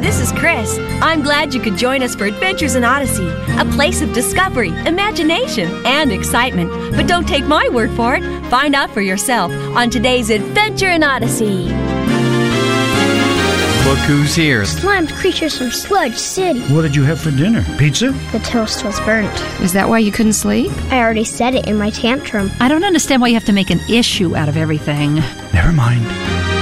this is Chris. I'm glad you could join us for Adventures in Odyssey, a place of discovery, imagination, and excitement. But don't take my word for it. Find out for yourself on today's Adventure in Odyssey. Look who's here. Slimed creatures from Sludge City. What did you have for dinner? Pizza? The toast was burnt. Is that why you couldn't sleep? I already said it in my tantrum. I don't understand why you have to make an issue out of everything. Never mind.